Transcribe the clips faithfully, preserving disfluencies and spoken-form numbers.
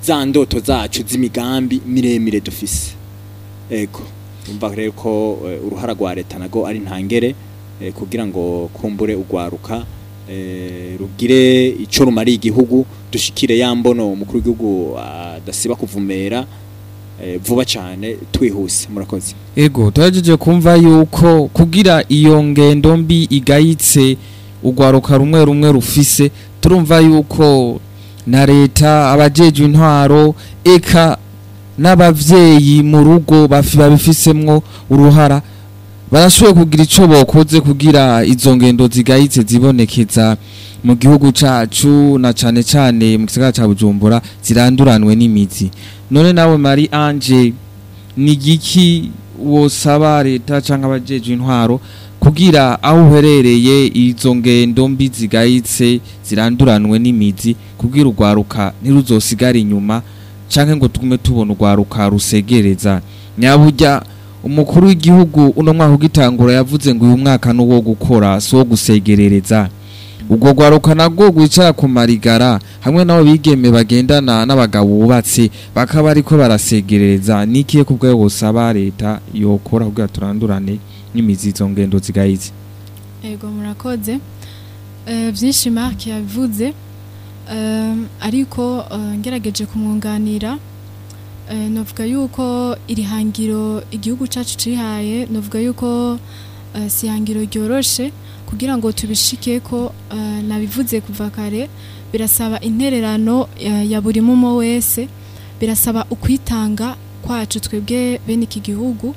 za ndoto zacu z'imigambi miremire dufise. Ego umva rero ko uh, uruhara rwa leta nago ari ntangere uh, kugira ngo kumbure ugwaruka uh, rugire ico rumari igihugu dushikire yambono umukuru w'igihugu adasiba uh, kuvumera uh, vuba cyane twihuse. Murakoze. Ego twajeje kumva yuko kugira iyo ngendo mbi igayitse ugwaruka rumwe rumwe rufise, turumva yuko na leta abajeje intwaro eka n'abavyeyi mu rugo babifisemwo uruhara barashoboye kugira ico bokoze kugira izo ngendo zigayitse zibonekeza mu gihugu cacu na cane cane mu gisagara ca Bujumbura ziranduranwe n'imizi. None nawe Marie Ange ni giki wosaba leta canke abajeje intwaro kugira aho uherereye izo ngendo mbi zigayitse ziranduranwe n'imizi kugira ugwaruka ntiruzosigara inyuma canke ngo tugume tubona ugwaruka rusegereza? Nyaburya umukuru w'igihugu uno mwaka ugitangura yavuze ngo uyu mwaka nuwo gukora so gusegerereza. Ubwo gwaruka nagwo gwicara ku marigara hamwe nabo bigeme bagendana n'abagabo bubatse bakaba ariko barasegereza. Nikiye kubwo wosaba leta yokora kugira turandurane n'imizi izo ngendo zigayitse? Ego murakoze. Eh byinshi Mark yavuze. Um, ariko uh, ngerageje kumwunganira uh, novuga yuko iri hangiro igihugu cacu cihaye, novuga yuko uh, si hangiro ryoroshe kugira ngo tubishike ko uh, nabivuze kuva kare, birasaba intererano uh, ya buri mumo wese, birasaba ukwitanga kwacu twebwe bene iki gihugu.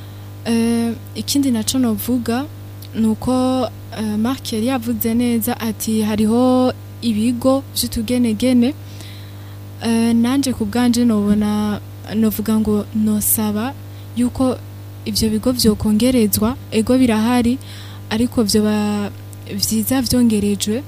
Uh, ikindi naco novuga nuko uh, Mark yari yavuze neza ati hariho ibigo vy'utugenegene. Uh, nanje kubganje nobona novuga ngo nosaba yuko ivyo bigo vyokongerezwa. Ego birahari ariko vyo vyiza vyongerejwe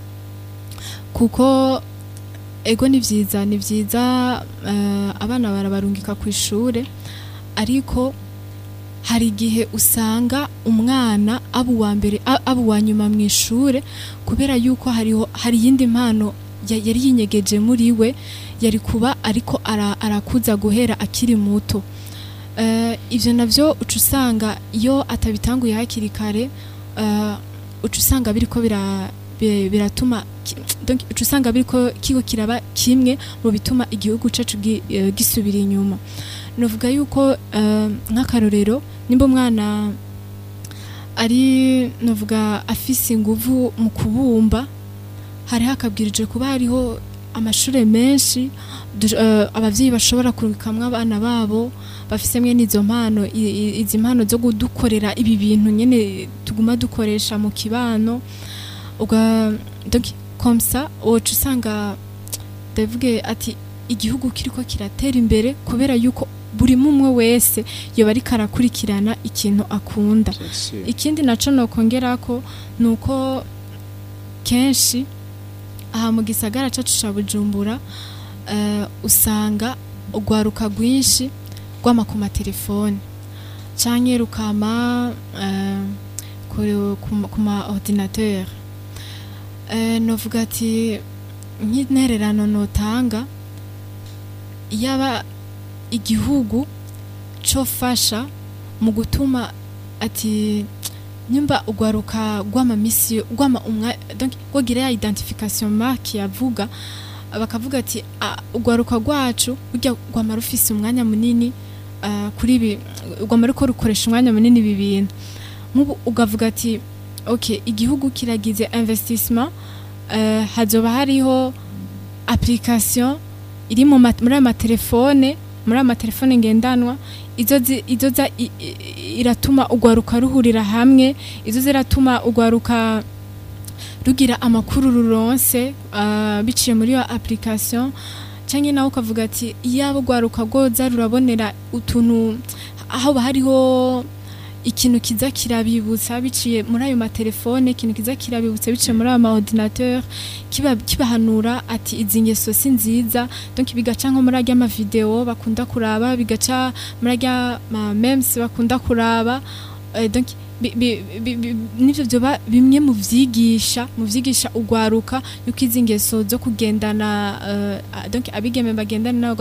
kuko ego ni vyiza ni vyiza uh, abana barabarungika ku ishure, ariko hari igihe usanga umwana abu wa mbere abu wa nyuma mu ishure kubera yuko hariho hari yindi mpano yari yinyegeje muri we yari kuba ariko arakuza guhera akiri muto. Uh, ivyo navyo ucusanga iyo atabitanguye hakiri kare uh, ucusanga biriko bira biratuma donc ucusanga biriko kiko kiraba kimwe mu bituma igihugu cacu gisubira inyuma. Novuga yuko uh, nk'akarorero nimba umwana ari novuga afise inguvu mu kubumba, hari hakabwirije kuba hariho amashure menshi uh, abavyeyi bashobora kurukamwa abana babo bafise mwe nizo mpano, izi mpano zo gudukorera ibi bintu nyene tuguma dukoresha mu kibano. Uga donc comme ça ocu usanga ndavuge ati igihugu kiriko kiratera imbere kubera yuko buri mumwe wese yoba ari karakurikirana ikintu akunda. Ikindi naco nokongerako nuko kenshi aha mu gisagara cacu ca Bujumbura uh, usanga ugwaruka gwinshi gwama ku matelefone canke rukama uh, ku ma ordinateur. Uh, novuga ati nk'intererano notanga yaba igihugu cofasha mu gutuma ati nyumba ugwaruka gwama misi gwama umwa donc gogira ya identification mark yavuga bakavuga ati ugwaruka gwacu burya gwama rufise umwanya munini uh, kuri ibi gwama ruko rukoresha umwanya munini bibintu nk'ubu ugavuga ati okay igihugu kiragize investissement uh, hazoba hariho application iri mu muri ama telefone muri ama telefone ngendanwa izo izo za iratuma ugwaruka ruhurira hamwe, izo ziratuma ugwaruka rugira amakuru ruronse uh, biciye muri yo application. Canke nawe ukavuga ati yabo ugwaruka goza rurabonera utuntu aho hariho ikintu kiza kirabibutsa biciye muri ayo matelefone, ikintu kiza kirabibutsa biciye muri ama ordinateur kiba kibahanura ati izingeso si nziza, donc bigaca nko muri ajya ama video bakunda kuraba, bigaca muri ajya ma memes bakunda kuraba, uh, donc nivyo byo bimwe mu vyigisha mu vyigisha ugwaruka yuko izingeso zo kugendana uh, donc abigeme bagendana